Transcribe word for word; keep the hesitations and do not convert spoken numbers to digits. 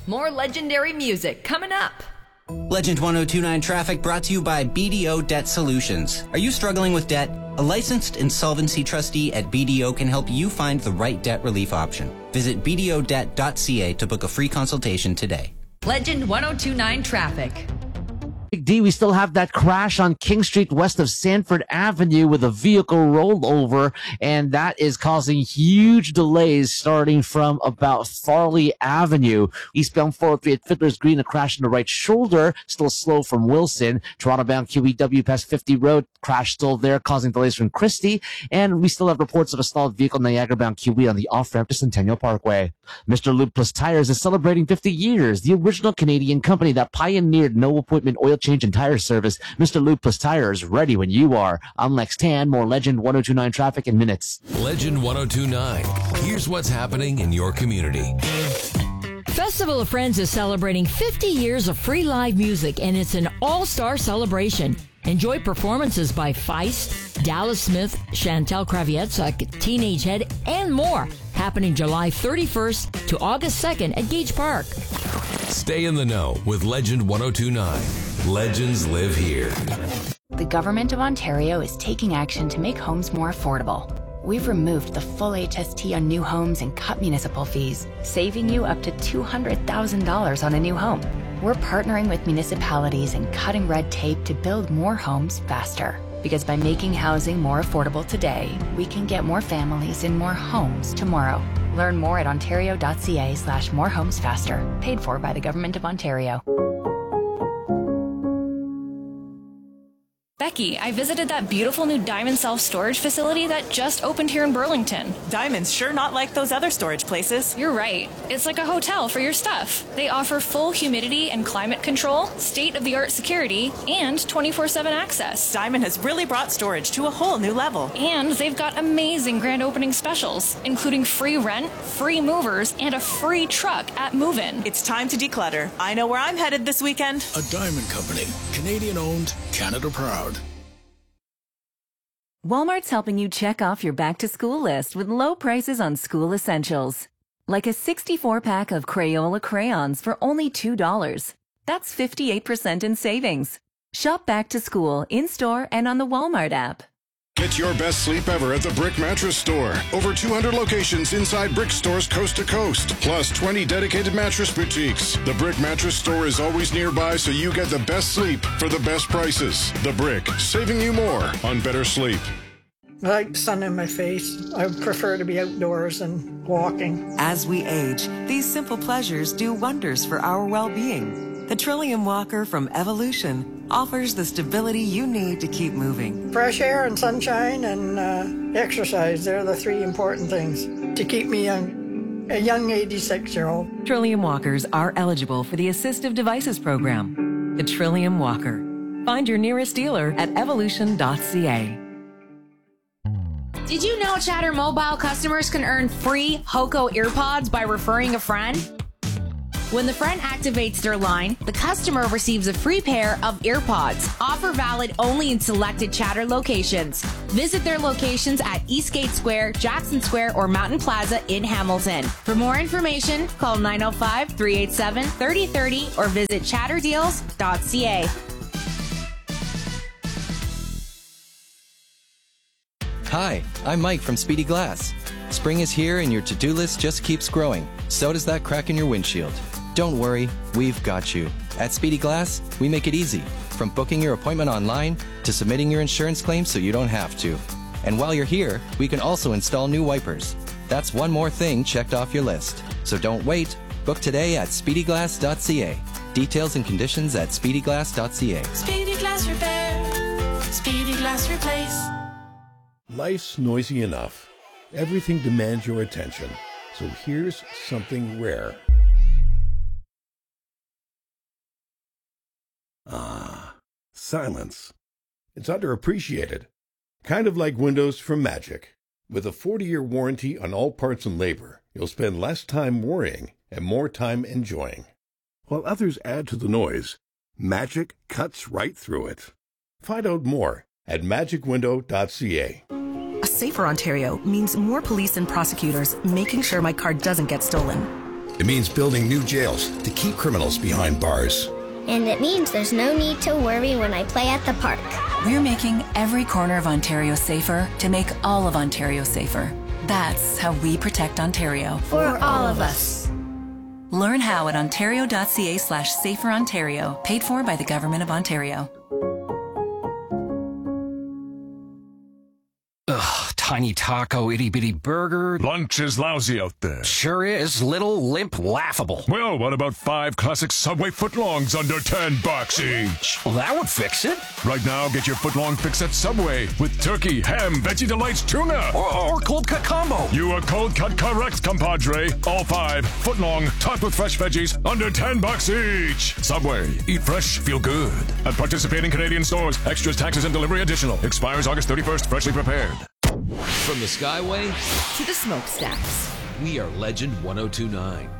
More legendary music coming up. Legend one oh two nine Traffic brought to you by B D O Debt Solutions. Are you struggling with debt? A licensed insolvency trustee at B D O can help you find the right debt relief option. Visit b d o debt dot c a to book a free consultation today. Legend one oh two nine Traffic. Big D, we still have that crash on King Street west of Sanford Avenue with a vehicle rolled over, and that is causing huge delays starting from about Farley Avenue. Eastbound four oh three at Fiddler's Green, a crash in the right shoulder, still slow from Wilson. Toronto-bound Q E W past fifty Road, crash still there, causing delays from Christie. And we still have reports of a stalled vehicle Niagara-bound Q E on the off-ramp to Centennial Parkway. Mister Lube Plus Tires is celebrating fifty years, the original Canadian company that pioneered no appointment oil change and tire service. Mister Lube Plus Tires, ready when you are. I'm Lex Tan, more Legend one oh two nine Traffic in minutes. Legend one oh two nine. Here's what's happening in your community. Festival of Friends is celebrating fifty years of free live music, and it's an all-star celebration. Enjoy performances by Feist, Dallas Smith, Chantel Kravietzik, Teenage Head, and more. Happening July thirty-first to August second at Gage Park. Stay in the know with Legend one oh two nine. Legends live here. The Government of Ontario is taking action to make homes more affordable. We've removed the full H S T on new homes and cut municipal fees, saving you up to two hundred thousand dollars on a new home. We're partnering with municipalities and cutting red tape to build more homes faster. Because by making housing more affordable today, we can get more families in more homes tomorrow. Learn more at ontario.ca slash more homes faster. Paid for by the Government of Ontario. Becky, I visited that beautiful new Diamond self-storage facility that just opened here in Burlington. Diamond's sure not like those other storage places. You're right. It's like a hotel for your stuff. They offer full humidity and climate control, state-of-the-art security, and twenty-four seven access. Diamond has really brought storage to a whole new level. And they've got amazing grand opening specials, including free rent, free movers, and a free truck at move-in. It's time to declutter. I know where I'm headed this weekend. A Diamond Company. Canadian-owned, Canada proud. Walmart's helping you check off your back-to-school list with low prices on school essentials. Like a sixty-four pack of Crayola crayons for only two dollars. That's fifty-eight percent in savings. Shop back to school in-store and on the Walmart app. Get your best sleep ever at the Brick Mattress Store. Over two hundred locations inside Brick stores coast to coast, plus twenty dedicated mattress boutiques. The Brick Mattress Store is always nearby, so you get the best sleep for the best prices. The Brick, saving you more on better sleep. I like sun in my face. I prefer to be outdoors and walking. As we age, these simple pleasures do wonders for our well-being. The Trillium Walker from Evolution offers the stability you need to keep moving. Fresh air and sunshine and uh, exercise, they're the three important things to keep me young, a young eighty-six-year-old. Trillium Walkers are eligible for the Assistive Devices Program. The Trillium Walker. Find your nearest dealer at evolution dot c a. Did you know Chatter Mobile customers can earn free Hoco EarPods by referring a friend? When the friend activates their line, the customer receives a free pair of EarPods. Offer valid only in selected Chatter locations. Visit their locations at Eastgate Square, Jackson Square, or Mountain Plaza in Hamilton. For more information, call nine oh five, three eight seven, three oh three oh or visit chatter deals dot c a. Hi, I'm Mike from Speedy Glass. Spring is here and your to-do list just keeps growing. So does that crack in your windshield. Don't worry, we've got you. At Speedy Glass, we make it easy, from booking your appointment online to submitting your insurance claim so you don't have to. And while you're here, we can also install new wipers. That's one more thing checked off your list. So don't wait. Book today at speedy glass dot c a. Details and conditions at speedy glass dot c a. Speedy Glass Repair. Speedy Glass Replace. Life's noisy enough. Everything demands your attention. So here's something rare. Ah, silence. It's underappreciated. Kind of like windows from Magic. With a forty-year warranty on all parts and labor, you'll spend less time worrying and more time enjoying. While others add to the noise, Magic cuts right through it. Find out more at magic window dot c a. A safer Ontario means more police and prosecutors making sure my car doesn't get stolen. It means building new jails to keep criminals behind bars. And it means there's no need to worry when I play at the park. We're making every corner of Ontario safer to make all of Ontario safer. That's how we protect Ontario. For all of us. Learn how at ontario.ca slash safer Ontario, paid for by the Government of Ontario. Ugh, tiny taco, itty bitty burger. Lunch is lousy out there. Sure is. Little, limp, laughable. Well, what about five classic Subway footlongs under ten bucks each? Well, that would fix it. Right now, get your footlong fix at Subway with turkey, ham, Veggie Delights, tuna. Or, or cold cut combo. You are cold cut correct, compadre. All five footlong, topped with fresh veggies, under ten bucks each. Subway. Eat fresh, feel good. At participating Canadian stores. Extras, taxes, and delivery additional. Expires August thirty-first. Freshly prepared. From the Skyway to the smokestacks. We are Legend one oh two nine.